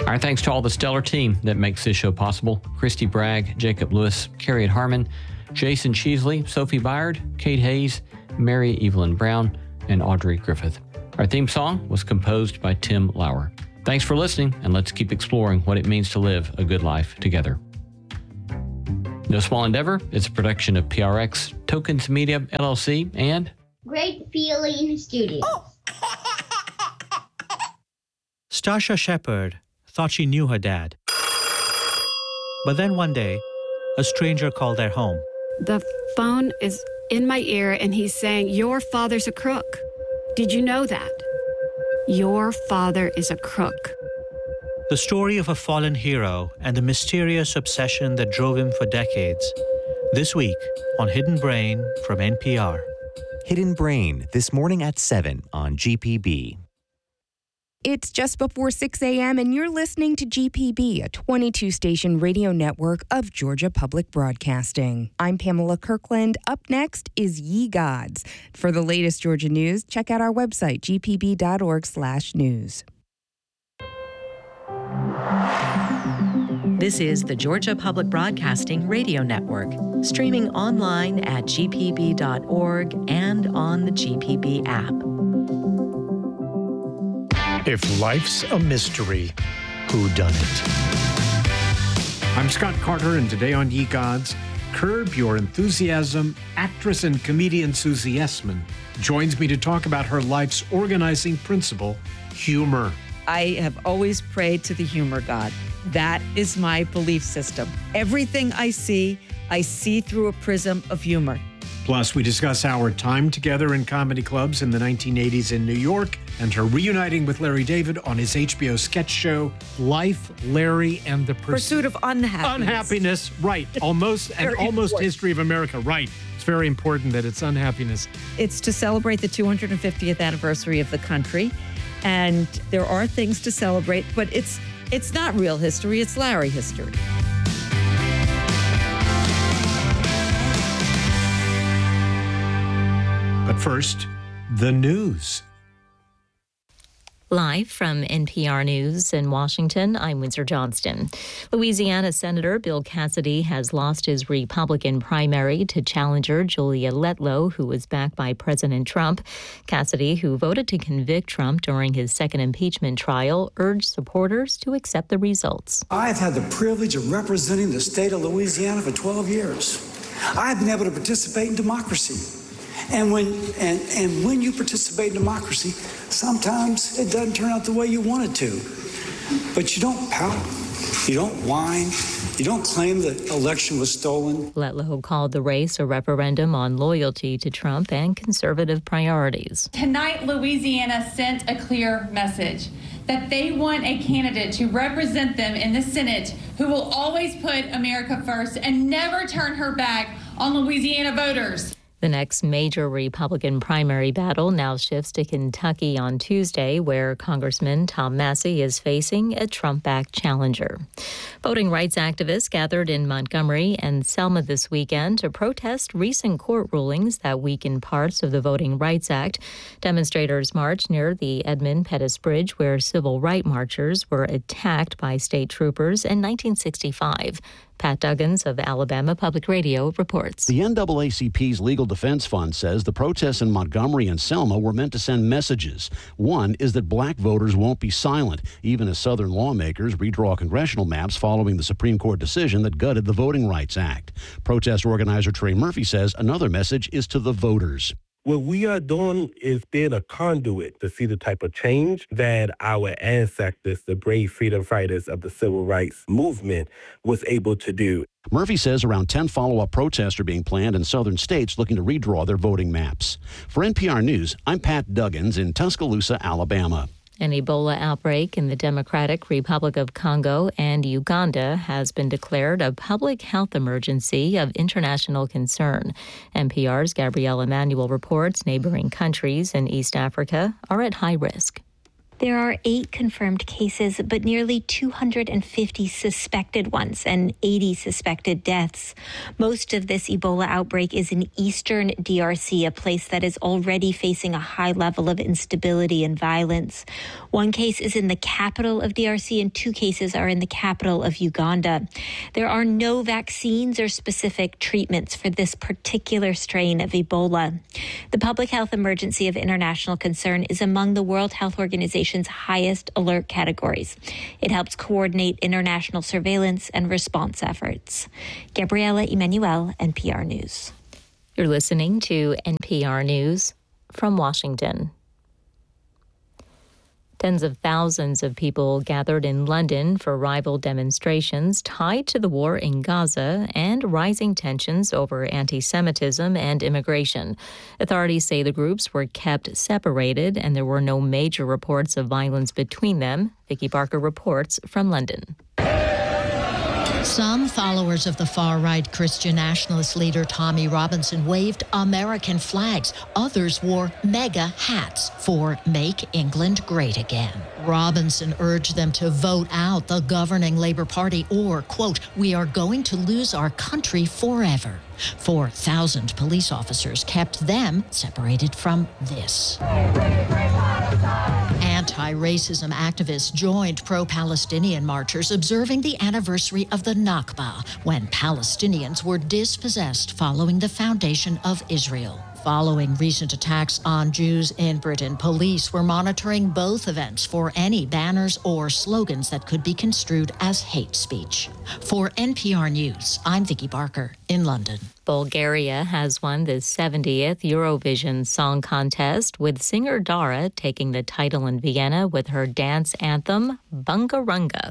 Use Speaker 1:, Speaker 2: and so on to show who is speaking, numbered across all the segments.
Speaker 1: Our thanks to all the stellar team that makes this show possible. Christy Bragg, Jacob Lewis, Carriet Harmon, Jason Cheesley, Sophie Byard, Kate Hayes, Mary Evelyn Brown, and Audrey Griffith. Our theme song was composed by Tim Lauer. Thanks for listening, and let's keep exploring what it means to live a good life together. No Small Endeavor is a production of PRX, Tokens Media, LLC, and
Speaker 2: Great Feeling Studios.
Speaker 3: Stasha Shepard thought she knew her dad. But then one day, a stranger called their home.
Speaker 4: The phone is in my ear, and he's saying, "Your father's a crook. Did you know that? Your father is a crook."
Speaker 3: The story of a fallen hero and the mysterious obsession that drove him for decades. This week on Hidden Brain from NPR.
Speaker 5: Hidden Brain, this morning at 7 on GPB.
Speaker 6: It's just before 6 a.m. and you're listening to GPB, a 22-station radio network of Georgia Public Broadcasting. I'm Pamela Kirkland. Up next is Ye Gods. For the latest Georgia news, check out our website, gpb.org/news.
Speaker 7: This is the Georgia Public Broadcasting Radio Network, streaming online at gpb.org and on the GPB app.
Speaker 8: If life's a mystery, who done it? I'm Scott Carter, and today on Ye Gods, Curb Your Enthusiasm, actress and comedian Susie Essman joins me to talk about her life's organizing principle, humor.
Speaker 9: I have always prayed to the humor god. That is my belief system. Everything I see through a prism of humor.
Speaker 8: Plus, we discuss our time together in comedy clubs in the 1980s in New York and her reuniting with Larry David on his HBO sketch show, Life, Larry, and the
Speaker 9: Pursuit of Unhappiness.
Speaker 8: Unhappiness, right. Almost History of America, right. It's very important that it's unhappiness.
Speaker 9: It's to celebrate the 250th anniversary of the country. And there are things to celebrate, but it's not real history, it's Larry history.
Speaker 8: But first, the news.
Speaker 10: Live from NPR News in Washington, I'm Windsor Johnston. Louisiana Senator Bill Cassidy has lost his Republican primary to challenger Julia Letlow, who was backed by President Trump. Cassidy, who voted to convict Trump during his second impeachment trial, urged supporters to accept the results.
Speaker 11: I've had the privilege of representing the state of Louisiana for 12 years. I've been able to participate in democracy. And when you participate in democracy, sometimes it doesn't turn out the way you want it to. But you don't pout, you don't whine, you don't claim the election was stolen.
Speaker 10: Letlow called the race a referendum on loyalty to Trump and conservative priorities.
Speaker 12: Tonight, Louisiana sent a clear message that they want a candidate to represent them in the Senate who will always put America first and never turn her back on Louisiana voters.
Speaker 10: The next major Republican primary battle now shifts to Kentucky on Tuesday, where Congressman Tom Massie is facing a Trump-backed challenger. Voting rights activists gathered in Montgomery and Selma this weekend to protest recent court rulings that weaken parts of the Voting Rights Act. Demonstrators marched near the Edmund Pettus Bridge, where civil rights marchers were attacked by state troopers in 1965. Pat Duggins of Alabama Public Radio reports.
Speaker 13: The NAACP's Legal Defense Fund says the protests in Montgomery and Selma were meant to send messages. One is that black voters won't be silent, even as Southern lawmakers redraw congressional maps following the Supreme Court decision that gutted the Voting Rights Act. Protest organizer Trey Murphy says another message is to the voters.
Speaker 14: What we are doing is being a conduit to see the type of change that our ancestors, the brave freedom fighters of the civil rights movement, was able to do.
Speaker 13: Murphy says around 10 follow-up protests are being planned in southern states looking to redraw their voting maps. For NPR News, I'm Pat Duggins in Tuscaloosa, Alabama.
Speaker 10: An Ebola outbreak in the Democratic Republic of Congo and Uganda has been declared a public health emergency of international concern. NPR's Gabrielle Emanuel reports neighboring countries in East Africa are at high risk.
Speaker 15: There are 8 confirmed cases, but nearly 250 suspected ones and 80 suspected deaths. Most of this Ebola outbreak is in eastern DRC, a place that is already facing a high level of instability and violence. 1 case is in the capital of DRC and 2 cases are in the capital of Uganda. There are no vaccines or specific treatments for this particular strain of Ebola. The public health emergency of international concern is among the World Health Organization's highest alert categories. It helps coordinate international surveillance and response efforts. Gabriela Emanuel, NPR News.
Speaker 10: You're listening to NPR News from Washington. Tens of thousands of people gathered in London for rival demonstrations tied to the war in Gaza and rising tensions over anti-Semitism and immigration. Authorities say the groups were kept separated and there were no major reports of violence between them. Vicky Barker reports from London.
Speaker 16: Some followers of the far-right Christian nationalist leader Tommy Robinson waved American flags. Others wore MAGA hats for Make England Great Again. Robinson urged them to vote out the governing Labour Party or, quote, we are going to lose our country forever. 4,000 police officers kept them separated from this. Anti-racism activists joined pro-Palestinian marchers observing the anniversary of the Nakba, when Palestinians were dispossessed following the foundation of Israel. Following recent attacks on Jews in Britain, police were monitoring both events for any banners or slogans that could be construed as hate speech. For NPR News, I'm Vicky Barker in London.
Speaker 10: Bulgaria has won the 70th Eurovision Song Contest, with singer Dara taking the title in Vienna with her dance anthem, Bungarunga.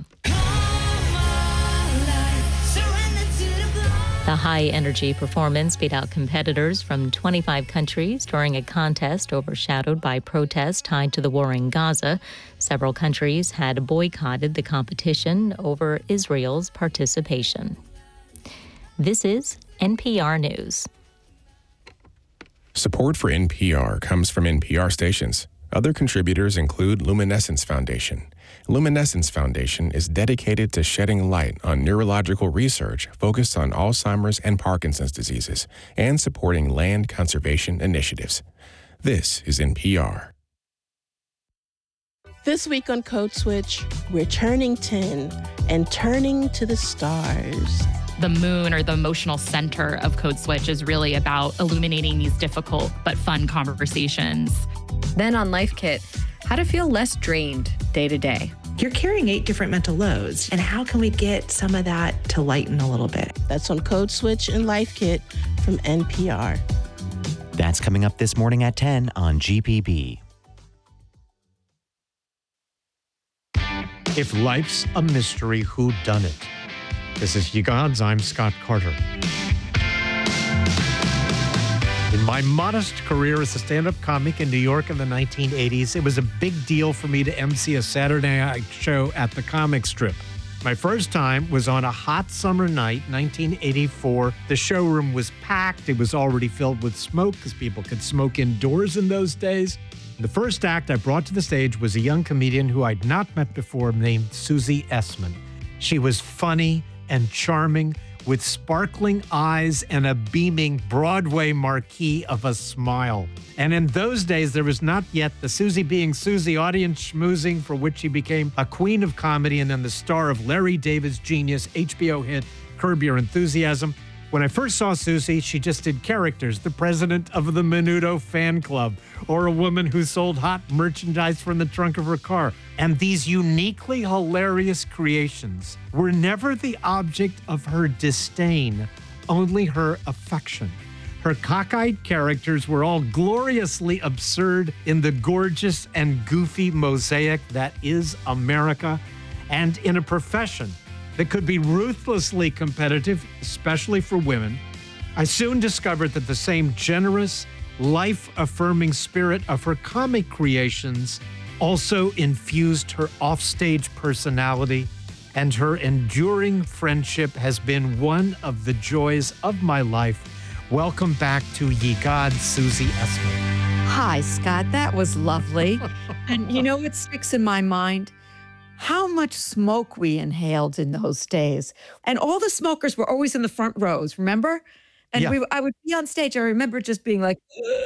Speaker 10: The high-energy performance beat out competitors from 25 countries during a contest overshadowed by protests tied to the war in Gaza. Several countries had boycotted the competition over Israel's participation. This is NPR News.
Speaker 17: Support for NPR comes from NPR stations. Other contributors include Luminescence Foundation. Luminescence Foundation is dedicated to shedding light on neurological research focused on Alzheimer's and Parkinson's diseases and supporting land conservation initiatives. This is NPR.
Speaker 18: This week on Code Switch, we're turning 10 and turning to the stars.
Speaker 19: The moon, or the emotional center of Code Switch, is really about illuminating these difficult but fun conversations.
Speaker 20: Then on Life Kit, how to feel less drained day to day.
Speaker 21: You're carrying 8 different mental loads, and how can we get some of that to lighten a little bit?
Speaker 18: That's on Code Switch and Life Kit from NPR.
Speaker 5: That's coming up this morning at 10 on GPB.
Speaker 8: If life's a mystery, who done it? This is Ye Gods. I'm Scott Carter. In my modest career as a stand-up comic in New York in the 1980s, it was a big deal for me to MC a Saturday night show at the Comic Strip. My first time was on a hot summer night, 1984. The showroom was packed. It was already filled with smoke because people could smoke indoors in those days. The first act I brought to the stage was a young comedian who I'd not met before named Susie Essman. She was funny and charming, with sparkling eyes and a beaming Broadway marquee of a smile. And in those days, there was not yet the Susie being Susie audience schmoozing, for which she became a queen of comedy and then the star of Larry David's genius HBO hit Curb Your Enthusiasm. When I first saw Susie, she just did characters, the president of the Menudo fan club, or a woman who sold hot merchandise from the trunk of her car. And these uniquely hilarious creations were never the object of her disdain, only her affection. Her cockeyed characters were all gloriously absurd in the gorgeous and goofy mosaic that is America, and in a profession that could be ruthlessly competitive, especially for women. I soon discovered that the same generous, life-affirming spirit of her comic creations also infused her offstage personality, and her enduring friendship has been one of the joys of my life. Welcome back to Ye Gods, Susie Essman.
Speaker 9: Hi, Scott. That was lovely. And you know what sticks in my mind? How much smoke we inhaled in those days. And all the smokers were always in the front rows, remember? And I would be on stage. I remember just being like,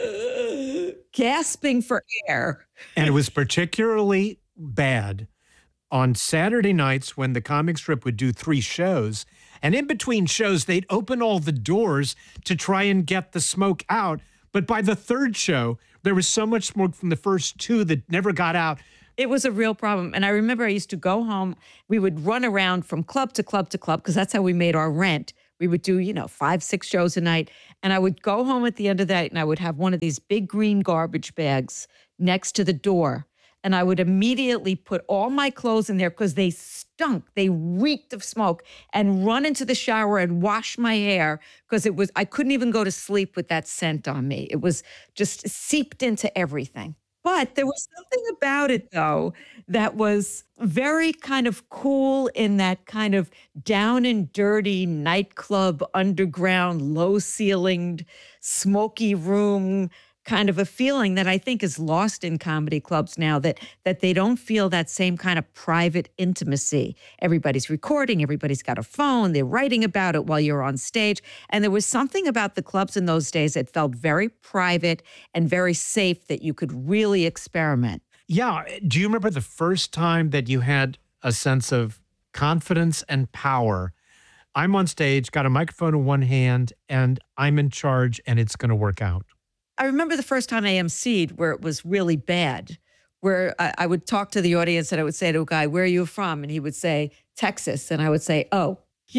Speaker 9: gasping for air.
Speaker 8: And it was particularly bad on Saturday nights when the comic strip would do 3 shows. And in between shows, they'd open all the doors to try and get the smoke out. But by the 3rd show, there was so much smoke from the first 2 that never got out.
Speaker 9: It was a real problem. And I remember I used to go home. We would run around from club to club to club because that's how we made our rent. We would do, 5, 6 shows a night. And I would go home at the end of that and I would have one of these big green garbage bags next to the door. And I would immediately put all my clothes in there because they stunk. They reeked of smoke, and run into the shower and wash my hair because I couldn't even go to sleep with that scent on me. It was just seeped into everything. But there was something about it, though, that was very kind of cool in that kind of down and dirty nightclub, underground, low-ceilinged, smoky room kind of a feeling that I think is lost in comedy clubs now, that they don't feel that same kind of private intimacy. Everybody's recording, everybody's got a phone, they're writing about it while you're on stage. And there was something about the clubs in those days that felt very private and very safe, that you could really experiment.
Speaker 8: Yeah. Do you remember the first time that you had a sense of confidence and power? I'm on stage, got a microphone in one hand, and I'm in charge, and it's going to work out.
Speaker 9: I remember the first time I emceed where it was really bad, where I would talk to the audience and I would say to a guy, "Where are you from?" And he would say, "Texas." And I would say, "Oh."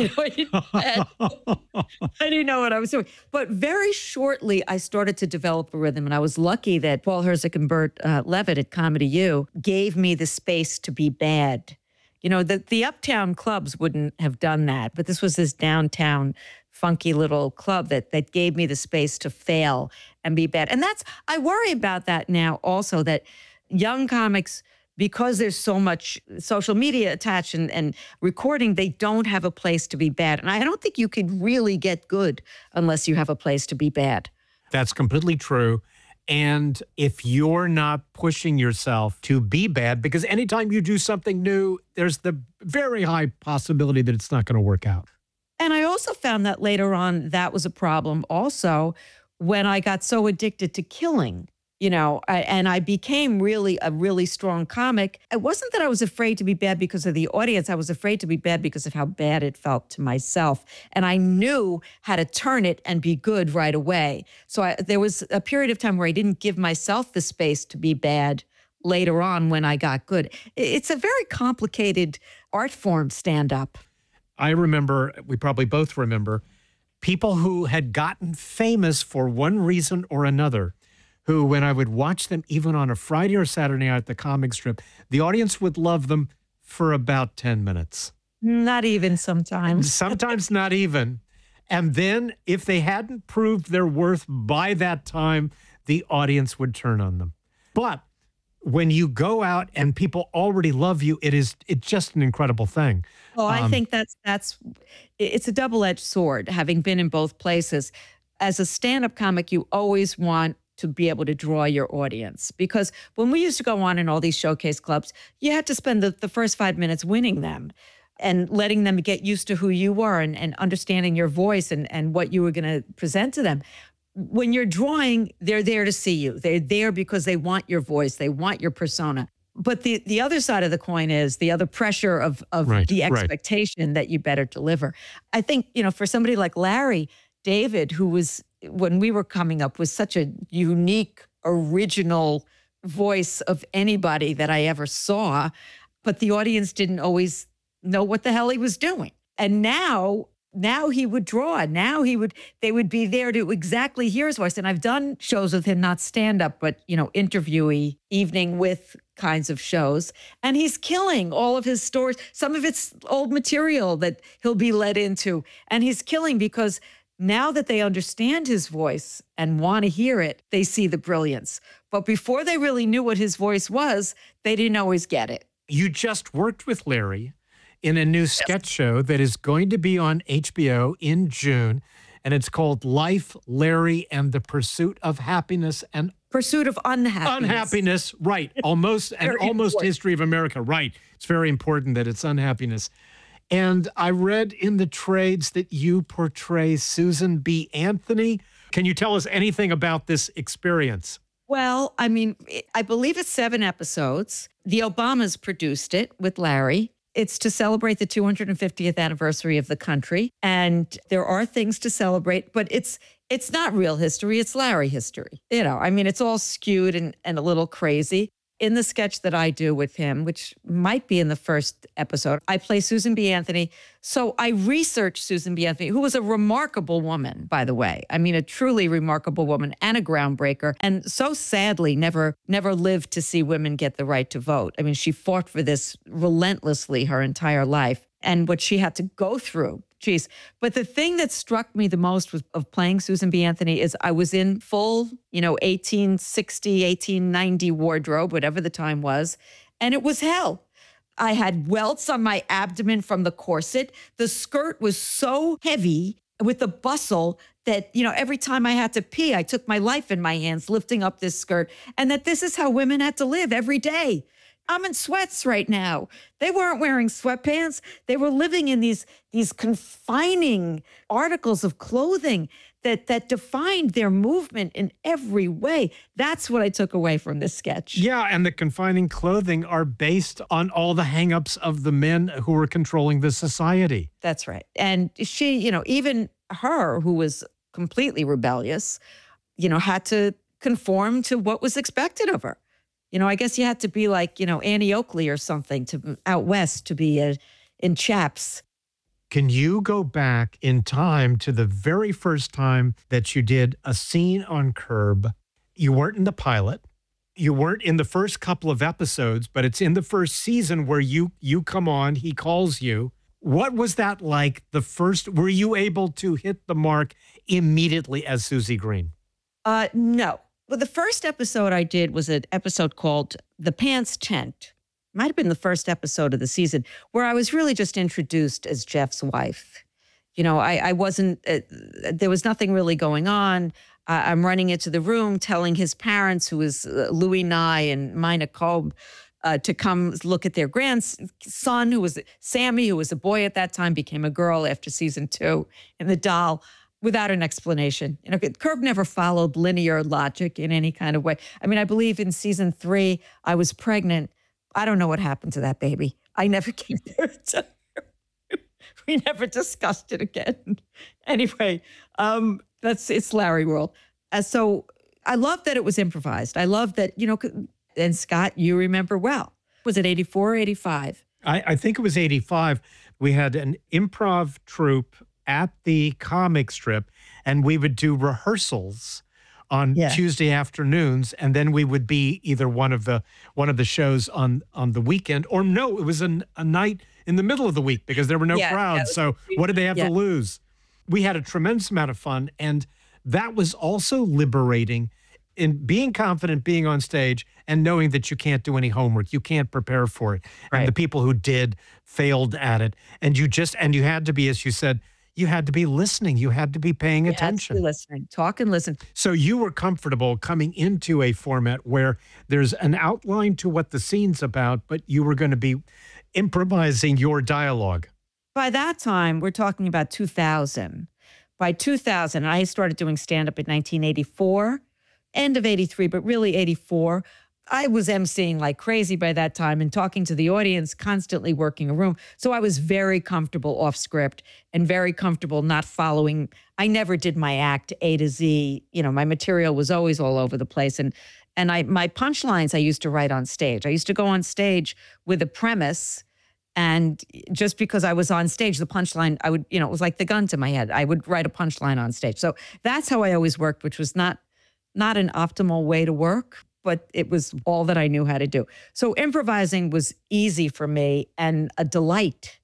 Speaker 9: I didn't know what I was doing. But very shortly, I started to develop a rhythm. And I was lucky that Paul Herzig and Bert Levitt at Comedy U gave me the space to be bad. The uptown clubs wouldn't have done that. But this was this downtown funky little club that gave me the space to fail and be bad. And I worry about that now also, that young comics, because there's so much social media attached and recording, they don't have a place to be bad. And I don't think you could really get good unless you have a place to be bad.
Speaker 8: That's completely true. And if you're not pushing yourself to be bad, because anytime you do something new, there's the very high possibility that it's not going to work out.
Speaker 9: And I also found that later on, that was a problem also when I got so addicted to killing, and I became really a really strong comic. It wasn't that I was afraid to be bad because of the audience. I was afraid to be bad because of how bad it felt to myself. And I knew how to turn it and be good right away. So there was a period of time where I didn't give myself the space to be bad later on when I got good. It's a very complicated art form, stand-up.
Speaker 8: I remember, we probably both remember, people who had gotten famous for one reason or another, who, when I would watch them even on a Friday or Saturday night at the comic strip, the audience would love them for about 10 minutes.
Speaker 9: Not even sometimes.
Speaker 8: Sometimes not even. And then if they hadn't proved their worth by that time, the audience would turn on them. But when you go out and people already love you, it's just an incredible thing.
Speaker 9: Oh, I think it's a double-edged sword, having been in both places. As a stand-up comic, you always want to be able to draw your audience, because when we used to go on in all these showcase clubs, you had to spend the first 5 minutes winning them and letting them get used to who you were and understanding your voice and what you were going to present to them. When you're drawing, they're there to see you. They're there because they want your voice. They want your persona. But the other side of the coin is the other pressure of the expectation that you better deliver. I think, for somebody like Larry David, who was, when we were coming up, was such a unique, original voice of anybody that I ever saw, but the audience didn't always know what the hell he was doing. And now he would draw. Now they would be there to exactly hear his voice. And I've done shows with him, not stand-up, but, interviewee, evening with kinds of shows. And he's killing all of his stories. Some of it's old material that he'll be led into. And he's killing because now that they understand his voice and want to hear it, they see the brilliance. But before they really knew what his voice was, they didn't always get it.
Speaker 8: You just worked with Larry in a new sketch show that is going to be on HBO in June, and it's called Life, Larry, and the Pursuit of Happiness. And
Speaker 9: Pursuit of unhappiness.
Speaker 8: Unhappiness, right. Almost History of America, right. It's very important that it's unhappiness. And I read in the trades that you portray Susan B. Anthony. Can you tell us anything about this experience?
Speaker 9: Well, I mean, I believe it's 7 episodes. The Obamas produced it with Larry. It's to celebrate the 250th anniversary of the country. And there are things to celebrate, but it's not real history. It's Larry history. I mean, it's all skewed and a little crazy. In the sketch that I do with him, which might be in the first episode, I play Susan B. Anthony. So I researched Susan B. Anthony, who was a remarkable woman, by the way. I mean, a truly remarkable woman and a groundbreaker, and so sadly never lived to see women get the right to vote. I mean, she fought for this relentlessly her entire life, and what she had to go through. Geez. But the thing that struck me the most of playing Susan B. Anthony is I was in full, 1860, 1890 wardrobe, whatever the time was, and it was hell. I had welts on my abdomen from the corset. The skirt was so heavy with the bustle that, every time I had to pee, I took my life in my hands lifting up this skirt, and that this is how women had to live every day. I'm in sweats right now. They weren't wearing sweatpants. They were living in these confining articles of clothing that defined their movement in every way. That's what I took away from this sketch.
Speaker 8: Yeah, and the confining clothing are based on all the hang-ups of the men who were controlling the society.
Speaker 9: That's right. And she, even her, who was completely rebellious, had to conform to what was expected of her. I guess you had to be like, Annie Oakley or something to out west to be in chaps.
Speaker 8: Can you go back in time to the very first time that you did a scene on Curb? You weren't in the pilot. You weren't in the first couple of episodes, but it's in the first season where you come on, he calls you. What was that like were you able to hit the mark immediately as Susie Green?
Speaker 9: No. Well, the first episode I did was an episode called The Pants Tent. Might have been the first episode of the season, where I was really just introduced as Jeff's wife. I wasn't, there was nothing really going on. I'm running into the room telling his parents, who was Louis Nye and Mina Kolb, to come look at their grandson, who was Sammy, who was a boy at that time, became a girl after season 2 in The Doll. Without an explanation. Curb never followed linear logic in any kind of way. I mean, I believe in season 3, I was pregnant. I don't know what happened to that baby. I never came there. We never discussed it again. Anyway, it's Larry World. So I love that it was improvised. I love that, and Scott, you remember well. Was it 84 or 85?
Speaker 8: I think it was 85. We had an improv troupe at the comic strip, and we would do rehearsals on Tuesday afternoons, and then we would be either one of the shows on the weekend, or no, it was a night in the middle of the week because there were no crowds. So what did they have to lose? We had a tremendous amount of fun, and that was also liberating in being confident, being on stage, and knowing that you can't do any homework, you can't prepare for it. Right. And the people who did failed at it, and you had to be, as you said, you had to be listening. You had to be paying attention.
Speaker 9: You had to be listening. Talk and listen.
Speaker 8: So you were comfortable coming into a format where there's an outline to what the scene's about, but you were going to be improvising your dialogue.
Speaker 9: By that time, we're talking about 2000. By 2000, I started doing stand-up in 1984, end of 83, but really 84. I was emceeing like crazy by that time and talking to the audience, constantly working a room. So I was very comfortable off script and very comfortable not following. I never did my act A to Z. My material was always all over the place. And my punchlines I used to write on stage. I used to go on stage with a premise, and just because I was on stage, the punchline, I would, it was like the gun to my head. I would write a punchline on stage. So that's how I always worked, which was not an optimal way to work, but it was all that I knew how to do. So improvising was easy for me and a delight,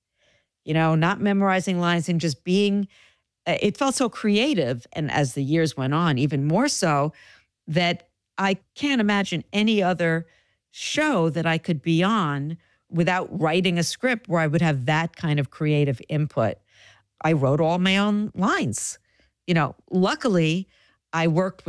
Speaker 9: not memorizing lines and just being, it felt so creative. And as the years went on, even more so, that I can't imagine any other show that I could be on without writing a script where I would have that kind of creative input. I wrote all my own lines. Luckily, I worked with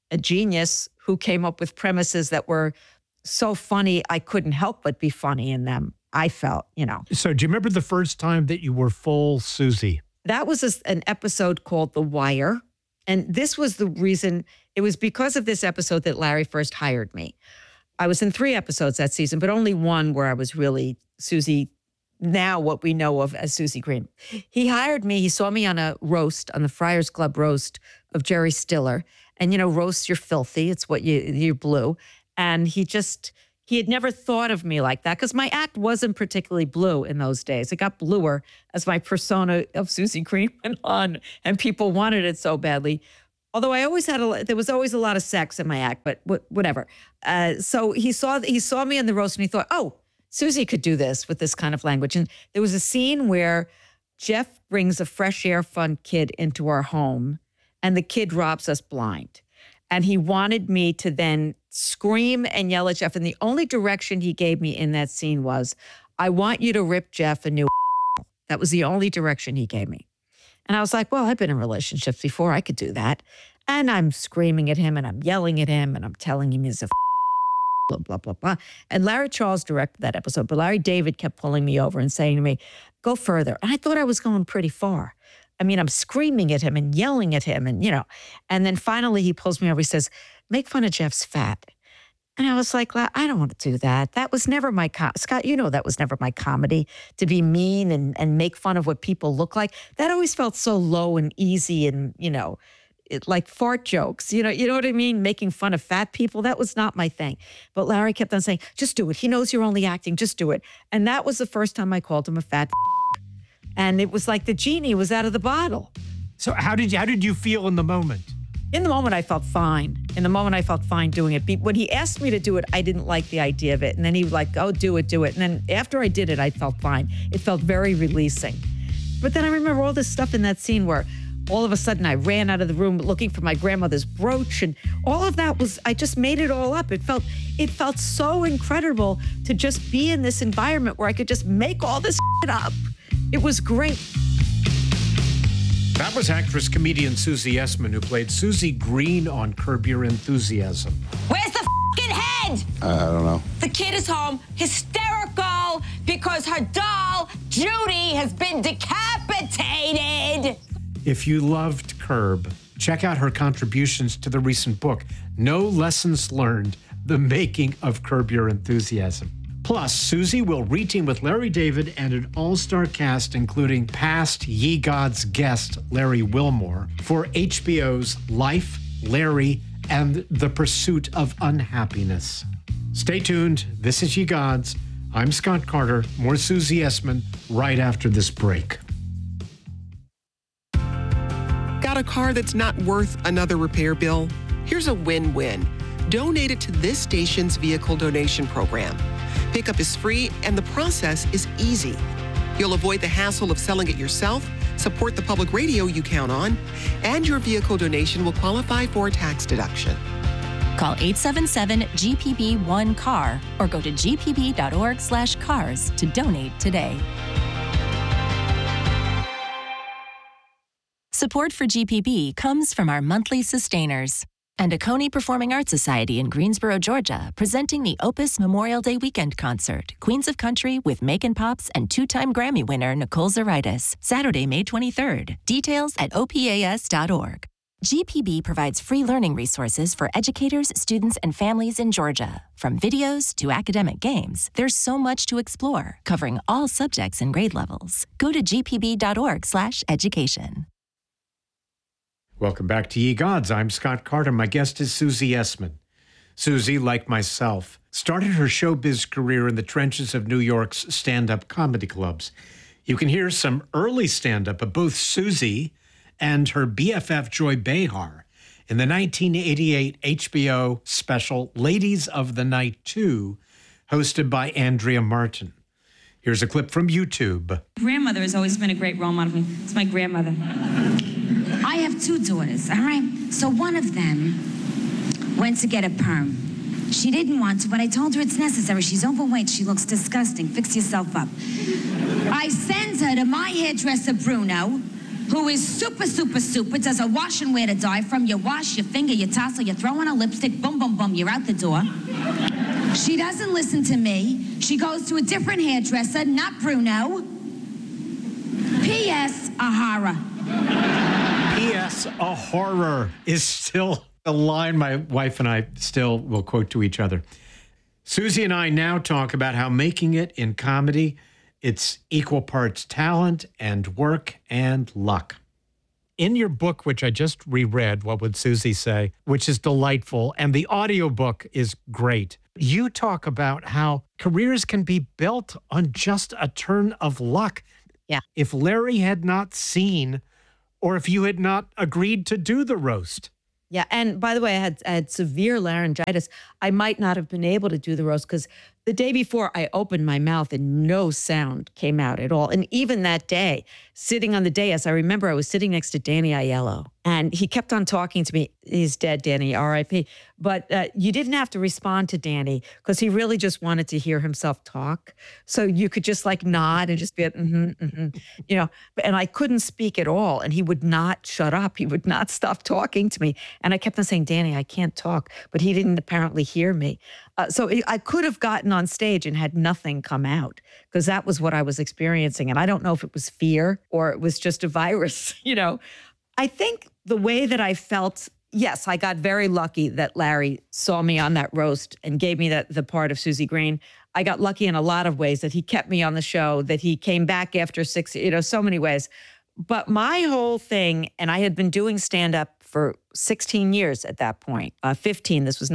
Speaker 9: a genius who came up with premises that were so funny, I couldn't help but be funny in them. I felt,
Speaker 8: So do you remember the first time that you were full Susie?
Speaker 9: That was an episode called The Wire. And this was the reason, it was because of this episode that Larry first hired me. I was in 3 episodes that season, but only one where I was really Susie, now what we know of as Susie Green. He hired me. He saw me on a roast, on the Friars Club roast of Jerry Stiller. And, roasts, you're filthy. It's what you're blue. And he had never thought of me like that because my act wasn't particularly blue in those days. It got bluer as my persona of Susie Green went on and people wanted it so badly. Although I always there was always a lot of sex in my act, but whatever. So he saw me in the roast and he thought, oh, Susie could do this with this kind of language. And there was a scene where Jeff brings a Fresh Air Fund kid into our home and the kid robs us blind. And he wanted me to then scream and yell at Jeff. And the only direction he gave me in that scene was, I want you to rip Jeff a new. That was the only direction he gave me. And I was like, well, I've been in relationships before. I could do that. And I'm screaming at him and I'm yelling at him and I'm telling him he's a blah, blah, blah, blah. And Larry Charles directed that episode, but Larry David kept pulling me over and saying to me, go further. And I thought I was going pretty far. I mean, I'm screaming at him and yelling at him and, and then finally he pulls me over. He says, make fun of Jeff's fat. And I was like, I don't want to do that. That was never my, Scott, that was never my comedy, to be mean and make fun of what people look like. That always felt so low and easy and, like fart jokes, you know what I mean? Making fun of fat people. That was not my thing. But Larry kept on saying, just do it. He knows you're only acting. Just do it. And that was the first time I called him a fat. And it was like the genie was out of the bottle.
Speaker 8: So how did you feel in the moment?
Speaker 9: In the moment, I felt fine. In the moment, I felt fine doing it. When he asked me to do it, I didn't like the idea of it. And then he was like, oh, do it. And then after I did it, I felt fine. It felt very releasing. But then I remember all this stuff in that scene where all of a sudden I ran out of the room looking for my grandmother's brooch. And all of that I just made it all up. It felt so incredible to just be in this environment where I could just make all this up. It was great.
Speaker 8: That was actress-comedian Susie Essman, who played Susie Green on Curb Your Enthusiasm.
Speaker 1: Where's the f***ing head?
Speaker 13: I don't know.
Speaker 1: The kid is home, hysterical, because her doll, Judy, has been decapitated.
Speaker 8: If you loved Curb, check out her contributions to the recent book, No Lessons Learned, The Making of Curb Your Enthusiasm. Plus, Susie will reteam with Larry David and an all-star cast, including past Ye Gods guest Larry Wilmore, for HBO's Life, Larry, and the Pursuit of Unhappiness. Stay tuned. This is Ye Gods. I'm Scott Carter. More Susie Essman right after this break.
Speaker 22: Got a car that's not worth another repair bill? Here's a win-win. Donate it to this station's vehicle donation program. Pickup is free and the process is easy. You'll avoid the hassle of selling it yourself, support the public radio you count on, and your vehicle donation will qualify for a tax deduction.
Speaker 23: Call 877-GPB-1-CAR or go to gpb.org/cars to donate today. Support for GPB comes from our monthly sustainers and Oconee Performing Arts Society in Greensboro, Georgia, presenting the Opus Memorial Day Weekend Concert, Queens of Country with Macon Pops and 2-time Grammy winner Nicole Zaritis, Saturday, May 23rd. Details at opas.org. GPB provides free learning resources for educators, students, and families in Georgia. From videos to academic games, there's so much to explore, covering all subjects and grade levels. Go to gpb.org/education.
Speaker 8: Welcome back to Ye Gods. I'm Scott Carter. My guest is Susie Essman. Susie, like myself, started her showbiz career in the trenches of New York's stand-up comedy clubs. You can hear some early stand-up of both Susie and her BFF Joy Behar in the 1988 HBO special Ladies of the Night 2, hosted by Andrea Martin. Here's a clip from YouTube.
Speaker 24: Grandmother has always been a great role model for me. It's my grandmother.
Speaker 25: I have 2 daughters, all right? So one of them went to get a perm. She didn't want to, but I told her it's necessary. She's overweight. She looks disgusting. Fix yourself up. I send her to my hairdresser, Bruno, who is super, super, super, does a wash and wear to die from. You wash, you finger, you tousle, you throw on a lipstick, boom, boom, boom, you're out the door. She doesn't listen to me. She goes to a different hairdresser, not Bruno. P.S. a horror.
Speaker 8: P.S. a horror is still a line my wife and I still will quote to each other. Susie and I now talk about how making it in comedy, it's equal parts talent and work and luck. In your book, which I just reread, What Would Susie Say, which is delightful, and the audiobook is great, you talk about how careers can be built on just a turn of luck.
Speaker 9: Yeah.
Speaker 8: If Larry had not seen, or if you had not agreed to do the roast.
Speaker 9: Yeah. And by the way, I had severe laryngitis. I might not have been able to do the roast because the day before I opened my mouth and no sound came out at all. And even that day, sitting on the dais, I remember I was sitting next to Danny Aiello and he kept on talking to me. He's dead, Danny, R.I.P. But you didn't have to respond to Danny because he really just wanted to hear himself talk. So you could just like nod and just be, you know, and I couldn't speak at all. And he would not shut up. He would not stop talking to me. And I kept on saying, Danny, I can't talk. But he didn't apparently hear me. So I could have gotten on stage and had nothing come out because that was what I was experiencing. And I don't know if it was fear or it was just a virus, you know. I think the way that I felt, yes, I got very lucky that Larry saw me on that roast and gave me the part of Susie Green. I got lucky in a lot of ways that he kept me on the show, that he came back after 6, you know, so many ways. But my whole thing, and I had been doing stand-up for 16 years at that point, 15, this was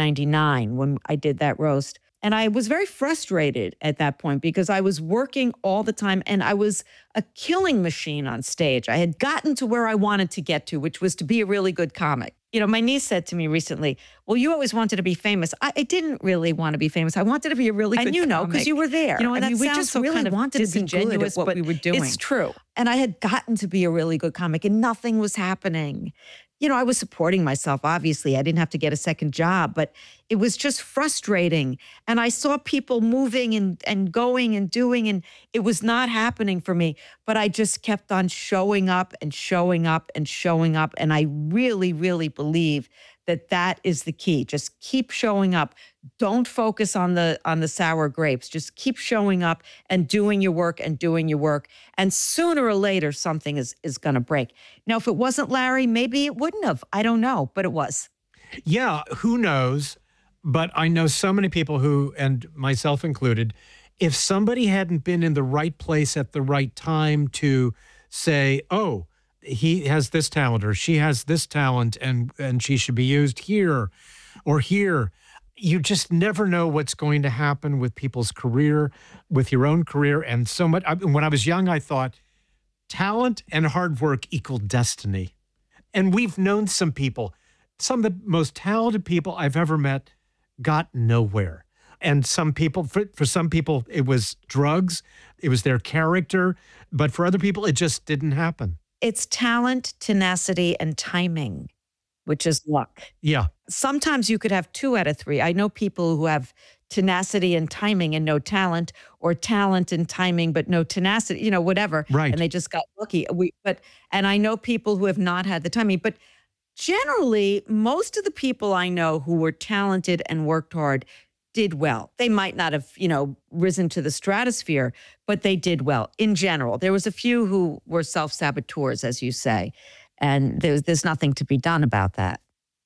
Speaker 9: 1999 when I did that roast. And I was very frustrated at that point because I was working all the time and I was a killing machine on stage. I had gotten to where I wanted to get to, which was to be a really good comic. You know, my niece said to me recently, well, you always wanted to be famous. I didn't really want to be famous. I wanted to be a really good comic. And you know, because you were there. You know, and we just really kind of wanted to be good at what we were doing. It's true. And I had gotten to be a really good comic and nothing was happening. You know, I was supporting myself, obviously. I didn't have to get a second job, but it was just frustrating. And I saw people moving and going and doing, and it was not happening for me. But I just kept on showing up and showing up and showing up. And I really, really believe that is the key. Just keep showing up. Don't focus on the sour grapes. Just keep showing up and doing your work and doing your work. And sooner or later, something is going to break. Now, if it wasn't Larry, maybe it wouldn't have. I don't know, but it was.
Speaker 8: Yeah, who knows? But I know so many people who, and myself included, if somebody hadn't been in the right place at the right time to say, oh, he has this talent or she has this talent and she should be used here or here. You just never know what's going to happen with people's career, with your own career. And so much. When I was young, I thought talent and hard work equal destiny. And we've known some people, some of the most talented people I've ever met got nowhere. And some people, for some people, it was drugs, it was their character. But for other people, it just didn't happen.
Speaker 9: It's talent, tenacity, and timing, which is luck.
Speaker 8: Yeah.
Speaker 9: Sometimes you could have 2 out of 3. I know people who have tenacity and timing and no talent, or talent and timing but no tenacity, you know, whatever.
Speaker 8: Right.
Speaker 9: And they just got lucky. And I know people who have not had the timing. But generally, most of the people I know who were talented and worked hard did well. They might not have, you know, risen to the stratosphere, but they did well in general. There was a few who were self-saboteurs, as you say, and there's nothing to be done about that.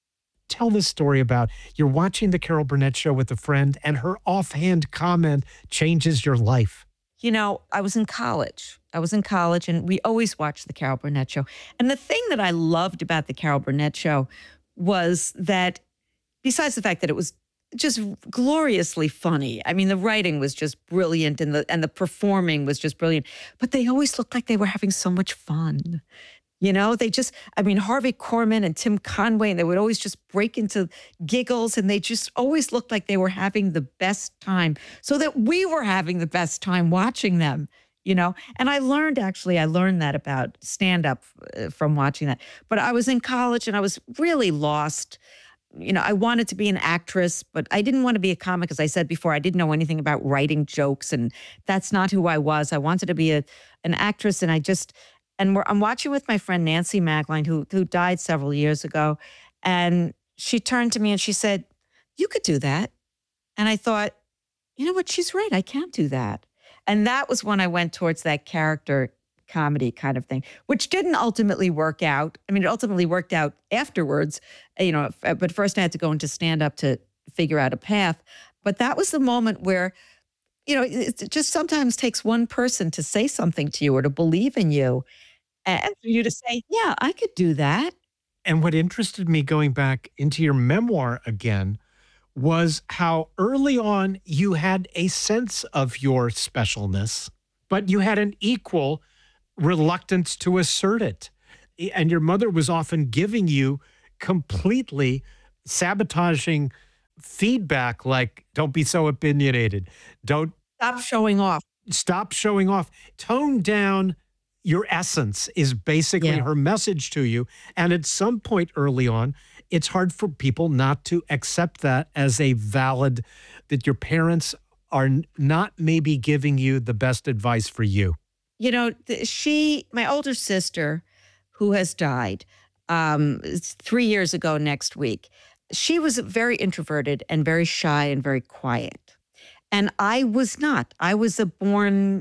Speaker 8: Tell this story about you're watching the Carol Burnett show with a friend and her offhand comment changes your life.
Speaker 9: You know, I was in college and we always watched the Carol Burnett show. And the thing that I loved about the Carol Burnett show was that besides the fact that it was just gloriously funny. I mean, the writing was just brilliant and the performing was just brilliant. But they always looked like they were having so much fun. You know, Harvey Korman and Tim Conway, and they would always just break into giggles and they just always looked like they were having the best time, so that we were having the best time watching them, you know. And I learned that about stand-up from watching that. But I was in college and I was really lost. You know, I wanted to be an actress, but I didn't want to be a comic. As I said before, I didn't know anything about writing jokes, and that's not who I was. I wanted to be an actress, and And I'm watching with my friend Nancy Magline, who died several years ago. And she turned to me and she said, "You could do that." And I thought, you know what? She's right. I can't do that. And that was when I went towards that character comedy kind of thing, which didn't ultimately work out. I mean, it ultimately worked out afterwards, but first I had to go into stand-up to figure out a path. But that was the moment where, it just sometimes takes one person to say something to you or to believe in you and for you to say, yeah, I could do that.
Speaker 8: And what interested me going back into your memoir again was how early on you had a sense of your specialness, but you had an equal reluctance to assert it. And your mother was often giving you completely sabotaging feedback like, don't be so opinionated. Don't
Speaker 9: stop showing off.
Speaker 8: Stop showing off. Tone down your essence is basically her message to you. And at some point early on, it's hard for people not to accept that as a valid, that your parents are not maybe giving you the best advice for you.
Speaker 9: My older sister, who has died 3 years ago next week, she was very introverted and very shy and very quiet. And I was not. I was born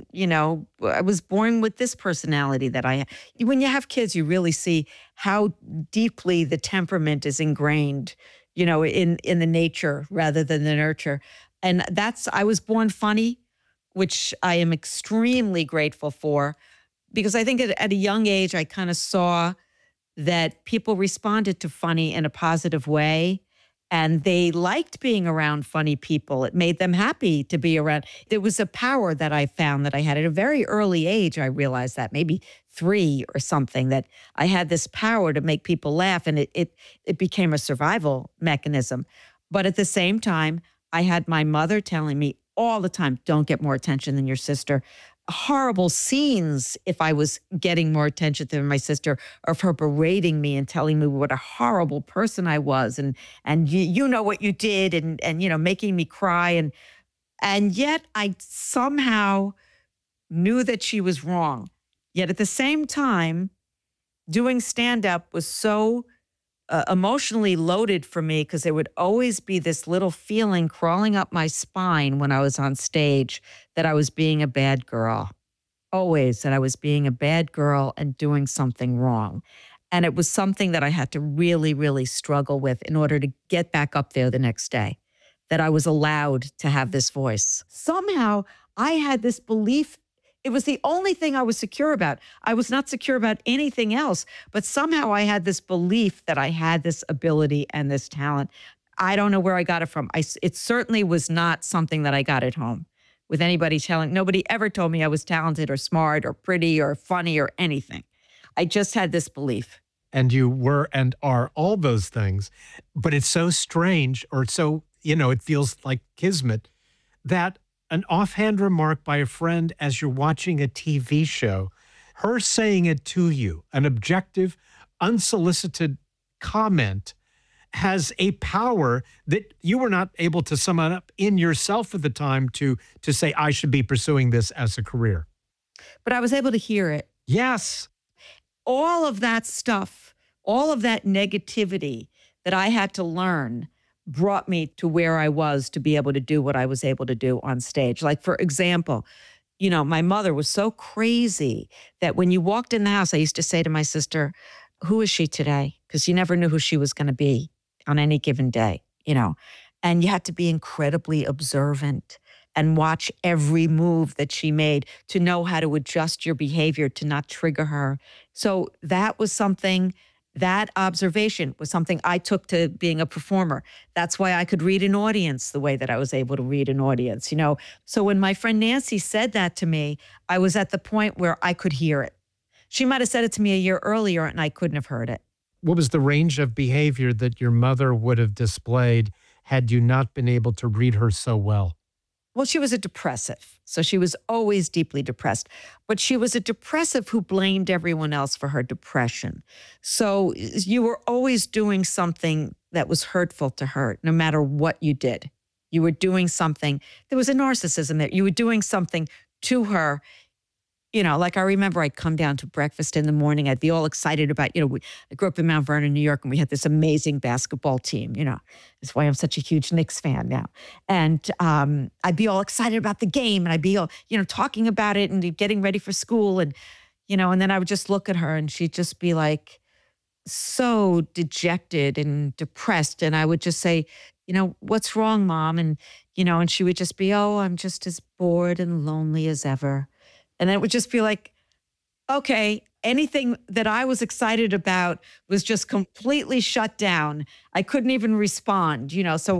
Speaker 9: with this personality that I have. When you have kids, you really see how deeply the temperament is ingrained, in the nature rather than the nurture. And I was born funny, which I am extremely grateful for, because I think at a young age, I kind of saw that people responded to funny in a positive way. And they liked being around funny people. It made them happy to be around. There was a power that I found that I had at a very early age. I realized that maybe 3 or something, that I had this power to make people laugh, and it became a survival mechanism. But at the same time, I had my mother telling me all the time, don't get more attention than your sister. Horrible scenes if I was getting more attention than my sister, or of her berating me and telling me what a horrible person I was, and you know what you did, and making me cry, and yet I somehow knew that she was wrong. Yet at the same time, doing stand-up was so emotionally loaded for me, because there would always be this little feeling crawling up my spine when I was on stage that I was being a bad girl. Always that I was being a bad girl and doing something wrong. And it was something that I had to really, really struggle with in order to get back up there the next day, that I was allowed to have this voice. Somehow I had this belief. It was the only thing I was secure about. I was not secure about anything else, but somehow I had this belief that I had this ability and this talent. I don't know where I got it from. It certainly was not something that I got at home with anybody telling. Nobody ever told me I was talented or smart or pretty or funny or anything. I just had this belief.
Speaker 8: And you were and are all those things. But it's so strange, or so, it feels like kismet, that an offhand remark by a friend as you're watching a TV show, her saying it to you, an objective, unsolicited comment, has a power that you were not able to sum up in yourself at the time to say, I should be pursuing this as a career.
Speaker 9: But I was able to hear it.
Speaker 8: Yes.
Speaker 9: All of that stuff, all of that negativity that I had to learn brought me to where I was to be able to do what I was able to do on stage. Like, for example, my mother was so crazy that when you walked in the house, I used to say to my sister, who is she today? Because you never knew who she was going to be on any given day, and you had to be incredibly observant and watch every move that she made to know how to adjust your behavior to not trigger her. So that was something. That observation was something I took to being a performer. That's why I could read an audience the way that I was able to read an audience, So when my friend Nancy said that to me, I was at the point where I could hear it. She might have said it to me a year earlier and I couldn't have heard it.
Speaker 8: What was the range of behavior that your mother would have displayed had you not been able to read her so well?
Speaker 9: Well, she was a depressive, so she was always deeply depressed. But she was a depressive who blamed everyone else for her depression. So you were always doing something that was hurtful to her, no matter what you did. You were doing something. There was a narcissism there. You were doing something to her, Like I remember I'd come down to breakfast in the morning. I'd be all excited about, I grew up in Mount Vernon, New York, and we had this amazing basketball team, That's why I'm such a huge Knicks fan now. And I'd be all excited about the game, and I'd be all, talking about it and getting ready for school. And, and then I would just look at her and she'd just be like so dejected and depressed. And I would just say, what's wrong, Mom? And, and she would just be, oh, I'm just as bored and lonely as ever. And then it would just be like, okay, anything that I was excited about was just completely shut down. I couldn't even respond, So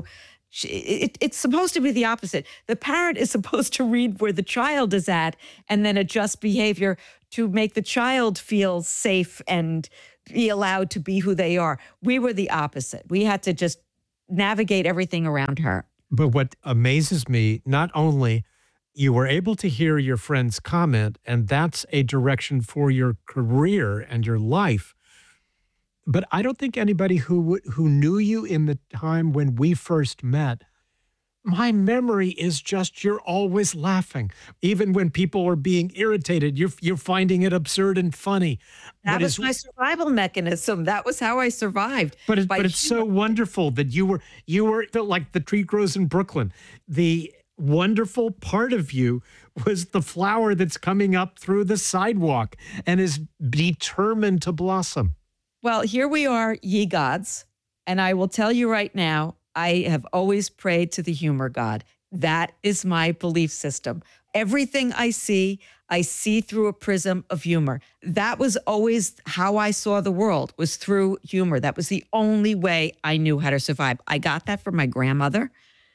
Speaker 9: it's supposed to be the opposite. The parent is supposed to read where the child is at and then adjust behavior to make the child feel safe and be allowed to be who they are. We were the opposite. We had to just navigate everything around her.
Speaker 8: But what amazes me, not only you were able to hear your friend's comment, and that's a direction for your career and your life. But I don't think anybody who knew you in the time when we first met, my memory is just you're always laughing. Even when people are being irritated, you're finding it absurd and funny.
Speaker 9: That was my survival mechanism. That was how I survived.
Speaker 8: But it's so wonderful that you were like the tree grows in Brooklyn. The wonderful part of you was the flower that's coming up through the sidewalk and is determined to blossom.
Speaker 9: Well, here we are, ye gods. And I will tell you right now, I have always prayed to the humor god. That is my belief system. Everything I see through a prism of humor. That was always how I saw the world, was through humor. That was the only way I knew how to survive. I got that from my grandmother,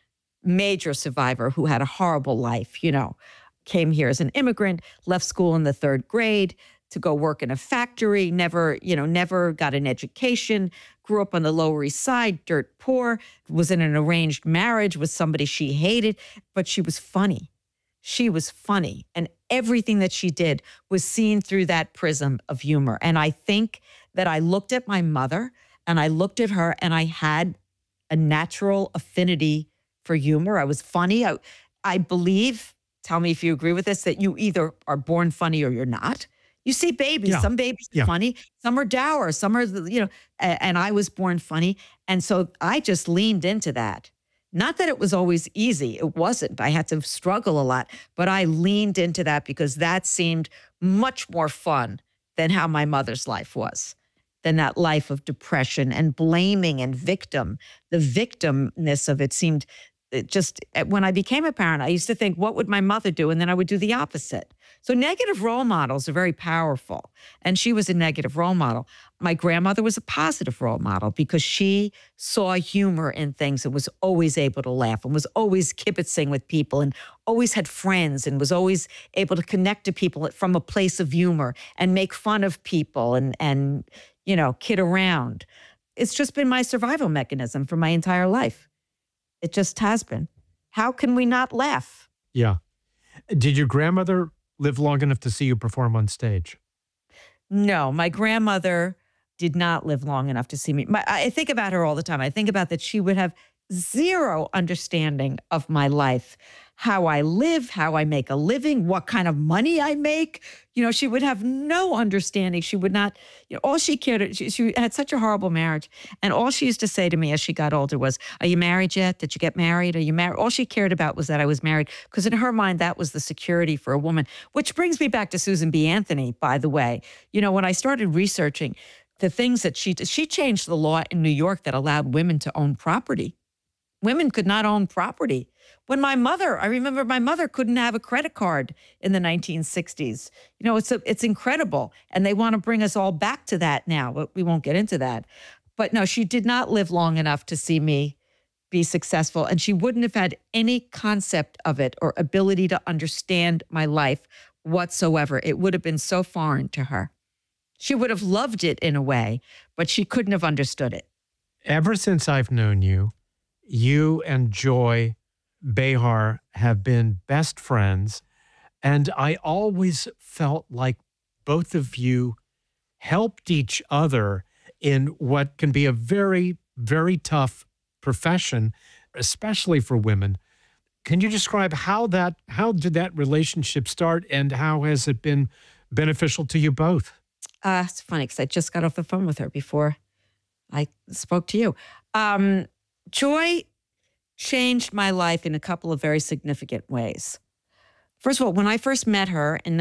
Speaker 9: major survivor who had a horrible life, came here as an immigrant, left school in the 3rd grade to go work in a factory, never got an education, grew up on the Lower East Side, dirt poor, was in an arranged marriage with somebody she hated, but she was funny. She was funny. And everything that she did was seen through that prism of humor. And I think that I looked at my mother and I looked at her and I had a natural affinity for humor. I was funny. I believe, tell me if you agree with this, that you either are born funny or you're not. You see babies, some babies are funny, some are dour, some are, and I was born funny. And so I just leaned into that. Not that it was always easy. It wasn't. I had to struggle a lot, but I leaned into that because that seemed much more fun than how my mother's life was, than that life of depression and blaming and victim. The victimness of it seemed when I became a parent, I used to think, what would my mother do? And then I would do the opposite. So negative role models are very powerful. And she was a negative role model. My grandmother was a positive role model because she saw humor in things and was always able to laugh and was always kibitzing with people and always had friends and was always able to connect to people from a place of humor and make fun of people and kid around. It's just been my survival mechanism for my entire life. It just has been. How can we not laugh?
Speaker 8: Yeah. Did your grandmother live long enough to see you perform on stage?
Speaker 9: No, my grandmother did not live long enough to see me. I think about her all the time. I think about that she would have zero understanding of my life, how I live, how I make a living, what kind of money I make. She would have no understanding. She would not, all she cared, she had such a horrible marriage. And all she used to say to me as she got older was, are you married yet? Did you get married? Are you married? All she cared about was that I was married, because in her mind, that was the security for a woman, which brings me back to Susan B. Anthony, by the way. When I started researching the things that she changed the law in New York that allowed women to own property. Women could not own property. When I remember my mother couldn't have a credit card in the 1960s. It's incredible. And they want to bring us all back to that now, but we won't get into that. But no, she did not live long enough to see me be successful. And she wouldn't have had any concept of it or ability to understand my life whatsoever. It would have been so foreign to her. She would have loved it in a way, but she couldn't have understood it.
Speaker 8: Ever since I've known you, you and Joy Behar have been best friends. And I always felt like both of you helped each other in what can be a very, very tough profession, especially for women. Can you describe how did that relationship start and how has it been beneficial to you both?
Speaker 9: It's funny because I just got off the phone with her before I spoke to you. Joy changed my life in a couple of very significant ways. First of all, when I first met her in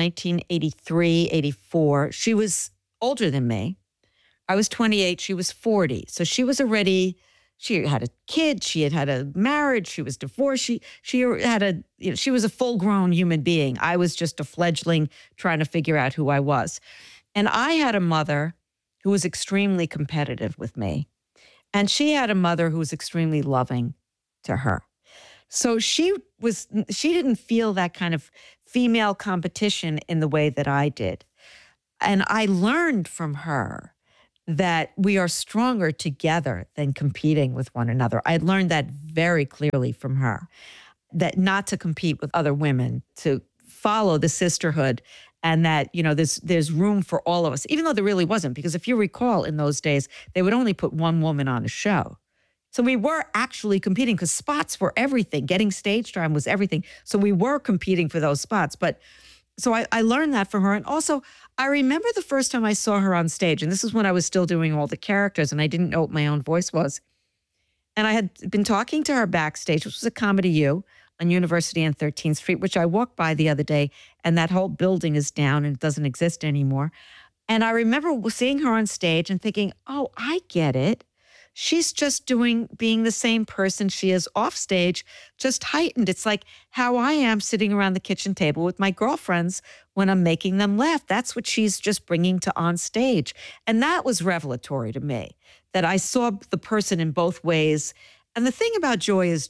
Speaker 9: 1983, 84, she was older than me. I was 28, she was 40. So she was already, she had a kid, she had a marriage, she was divorced, she had she was a full-grown human being. I was just a fledgling trying to figure out who I was. And I had a mother who was extremely competitive with me. And she had a mother who was extremely loving to her. So she didn't feel that kind of female competition in the way that I did. And I learned from her that we are stronger together than competing with one another. I learned that very clearly from her, that not to compete with other women, to follow the sisterhood, and that, there's room for all of us, even though there really wasn't, because if you recall in those days, they would only put one woman on a show. So we were actually competing because spots were everything. Getting stage time was everything. So we were competing for those spots. But so I learned that from her. And also, I remember the first time I saw her on stage, and this is when I was still doing all the characters and I didn't know what my own voice was. And I had been talking to her backstage, which was a Comedy U on University and 13th Street, which I walked by the other day, and that whole building is down and it doesn't exist anymore. And I remember seeing her on stage and thinking, oh, I get it. She's just being the same person she is off stage, just heightened. It's like how I am sitting around the kitchen table with my girlfriends when I'm making them laugh. That's what she's just bringing to on stage. And that was revelatory to me, that I saw the person in both ways. And the thing about Joy is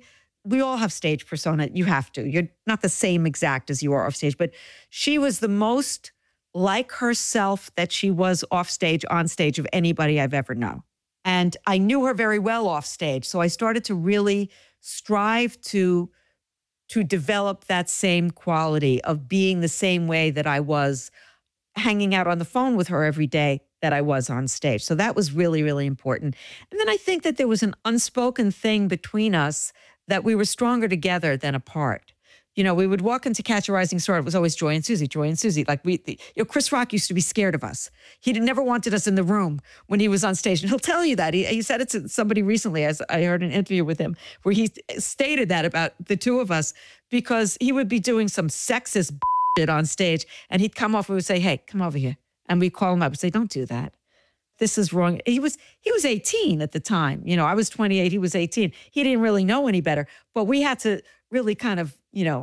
Speaker 9: we all have stage persona. You have to. You're not the same exact as you are off stage, but she was the most like herself that she was off stage, on stage of anybody I've ever known. And I knew her very well off stage. So I started to really strive to develop that same quality of being the same way that I was hanging out on the phone with her every day that I was on stage. So that was really, really important. And then I think that there was an unspoken thing between us that we were stronger together than apart. We would walk into Catch a Rising Star. It was always Joy and Susie, Joy and Susie. Like Chris Rock used to be scared of us. He never wanted us in the room when he was on stage. And he'll tell you that. He said it to somebody recently, as I heard an interview with him, where he stated that about the two of us, because he would be doing some sexist shit on stage. And he'd come off and would say, hey, come over here. And we'd call him up and say, don't do that. This is wrong. He was 18 at the time. I was 28. He was 18. He didn't really know any better. But we had to really kind of,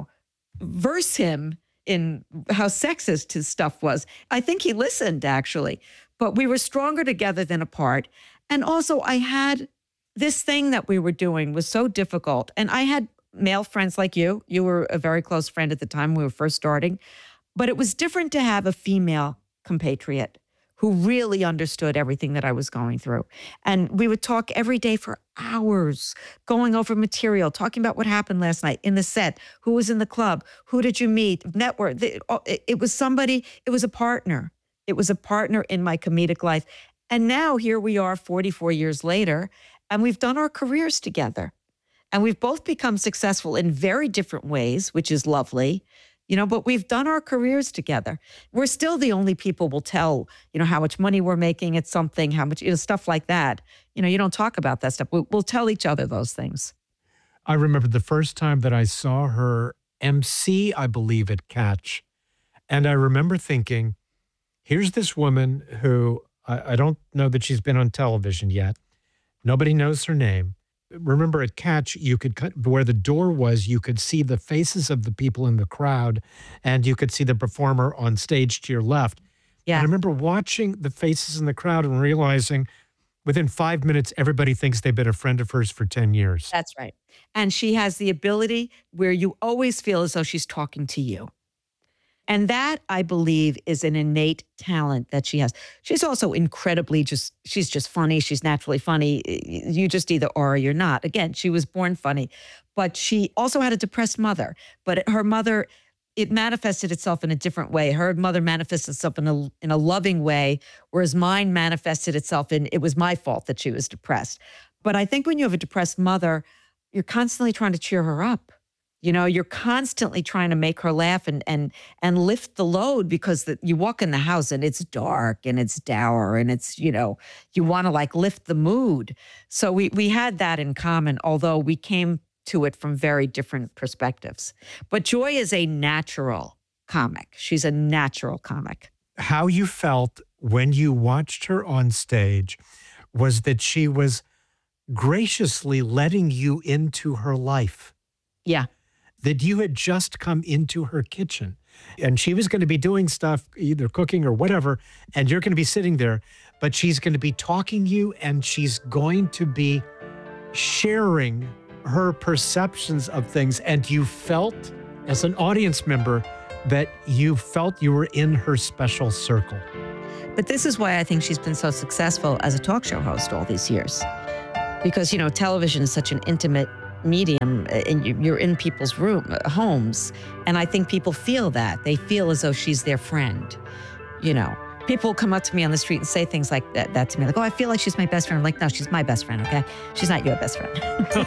Speaker 9: verse him in how sexist his stuff was. I think he listened, actually. But we were stronger together than apart. And also, I had this thing that we were doing was so difficult. And I had male friends like you. You were a very close friend at the time we were first starting. But it was different to have a female compatriot who really understood everything that I was going through. And we would talk every day for hours, going over material, talking about what happened last night in the set, who was in the club, who did you meet, network. It was somebody, it was a partner. It was a partner in my comedic life. And now here we are 44 years later, and we've done our careers together. And we've both become successful in very different ways, which is lovely. But we've done our careers together. We're still the only people will tell, how much money we're making at something, how much, stuff like that. You don't talk about that stuff. We'll tell each other those things.
Speaker 8: I remember the first time that I saw her MC, I believe, at Catch. And I remember thinking, here's this woman who I don't know that she's been on television yet. Nobody knows her name. Remember at Catch, you could where the door was, you could see the faces of the people in the crowd, and you could see the performer on stage to your left. Yeah. And I remember watching the faces in the crowd and realizing within 5 minutes, everybody thinks they've been a friend of hers for 10 years.
Speaker 9: That's right. And she has the ability where you always feel as though she's talking to you. And that, I believe, is an innate talent that she has. She's also incredibly she's just funny. She's naturally funny. You just either are or you're not. Again, she was born funny. But she also had a depressed mother. But her mother, it manifested itself in a different way. Her mother manifested itself in a loving way, whereas mine manifested itself in, it was my fault that she was depressed. But I think when you have a depressed mother, you're constantly trying to cheer her up. You know, you're constantly trying to make her laugh and lift the load because you walk in the house and it's dark and it's dour and it's, you know, you want to like lift the mood. So we had that in common, although we came to it from very different perspectives. But Joy is a natural comic. She's a natural comic.
Speaker 8: How you felt when you watched her on stage was that she was graciously letting you into her life.
Speaker 9: Yeah.
Speaker 8: That you had just come into her kitchen and she was going to be doing stuff, either cooking or whatever, and you're going to be sitting there, but she's going to be talking to you and she's going to be sharing her perceptions of things. And you felt, as an audience member, that you felt you were in her special circle.
Speaker 9: But this is why I think she's been so successful as a talk show host all these years. Because, you know, television is such an intimate medium and you're in people's homes. And I think people feel that. They feel as though she's their friend. You know, people come up to me on the street and say things like that to me. Like, oh, I feel like she's my best friend. I'm like, no, she's my best friend, okay? She's not your best friend.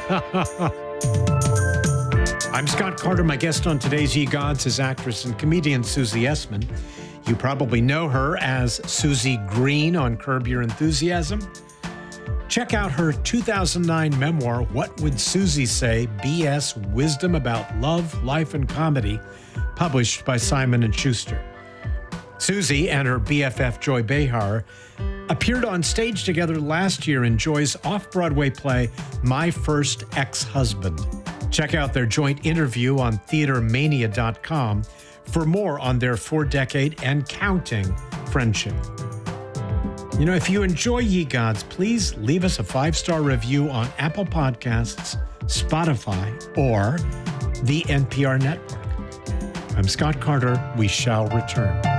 Speaker 8: I'm Scott Carter. My guest on today's Ye Gods is actress and comedian Susie Essman. You probably know her as Susie Green on Curb Your Enthusiasm. Check out her 2009 memoir, What Would Susie Say? BS Wisdom About Love, Life, and Comedy, published by Simon & Schuster. Susie and her BFF Joy Behar appeared on stage together last year in Joy's off-Broadway play, My First Ex-Husband. Check out their joint interview on theatermania.com for more on their 4-decade and counting friendship. You know, if you enjoy Ye Gods, please leave us a 5-star review on Apple Podcasts, Spotify, or the NPR network. I'm Scott Carter. We shall return.